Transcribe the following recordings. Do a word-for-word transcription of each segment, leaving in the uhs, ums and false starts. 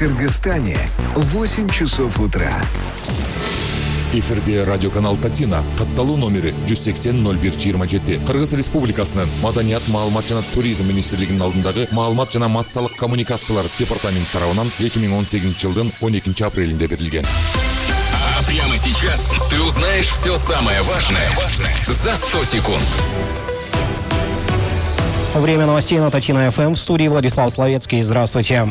Кыргызстане восемь часов утра. Эфирде радиоканал Татина, катталуу номери жүз сексен ноль бир жыйырма жети. Кыргыз Республикасынын Маданият, маалымат жана туризм министрлигинин алдындагы маалымат жана массалык коммуникациялар департаменти тарабынан эки миң он сегизинчи жылдын он экинчи апрелинде берилген. А прямо сейчас ты узнаешь все самое важное за сто секунд. Время новостей на Татина эф эм. В студии Владислав Словецкий. Здравствуйте.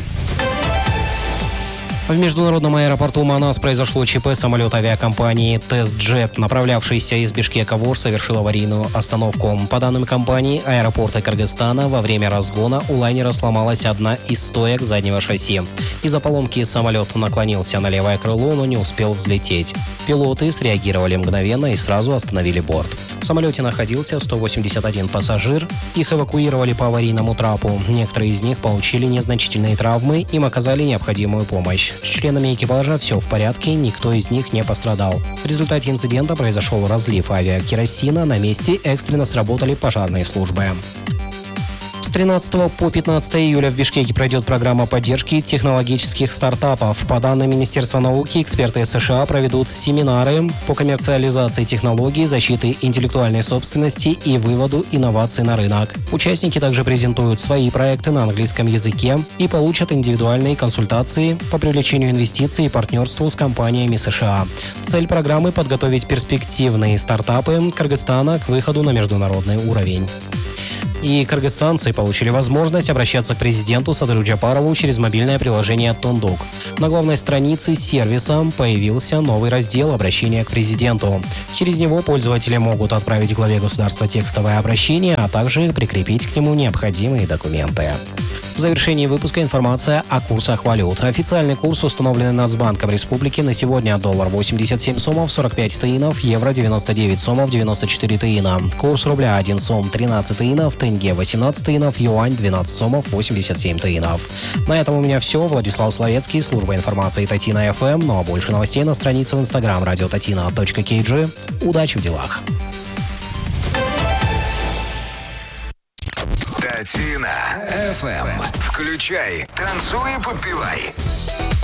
В международном аэропорту Манас произошло ЧП. Самолет авиакомпании «Тестджет», направлявшийся из Бишкека в Ош, совершил аварийную остановку. По данным компании «Аэропорты Кыргызстана», во время разгона у лайнера сломалась одна из стоек заднего шасси. Из-за поломки самолет наклонился на левое крыло, но не успел взлететь. Пилоты среагировали мгновенно и сразу остановили борт. В самолете находился сто восемьдесят один пассажир. Их эвакуировали по аварийному трапу. Некоторые из них получили незначительные травмы, им оказали необходимую помощь. С членами экипажа все в порядке, никто из них не пострадал. В результате инцидента произошел разлив авиакеросина. На месте экстренно сработали пожарные службы. С тринадцатого по пятнадцатое июля в Бишкеке пройдет программа поддержки технологических стартапов. По данным Министерства науки, эксперты США проведут семинары по коммерциализации технологий, защиты интеллектуальной собственности и выводу инноваций на рынок. Участники также презентуют свои проекты на английском языке и получат индивидуальные консультации по привлечению инвестиций и партнерству с компаниями США. Цель программы – подготовить перспективные стартапы Кыргызстана к выходу на международный уровень. И кыргызстанцы получили возможность обращаться к президенту Садыру Джапарову через мобильное приложение «Тондок». На главной странице сервиса появился новый раздел «Обращение к президенту». Через него пользователи могут отправить главе государства текстовое обращение, а также прикрепить к нему необходимые документы. В завершении выпуска информация о курсах валют. Официальный курс, установленный Нацбанком Республики, на сегодня: доллар восемьдесят семь сомов сорок пять тыинов, евро девяносто девять сомов девяносто четыре тыина. Курс рубля один сом тринадцать тыинов, тенге восемнадцать тыинов, юань двенадцать сомов восемьдесят семь тыинов. На этом у меня все. Владислав Словецкий, служба информации Татина эф эм. Ну а больше новостей на странице в инстаграм радио татина точка кей джи. Удачи в делах. Татина эф эм. Включай, танцуй и подпевай.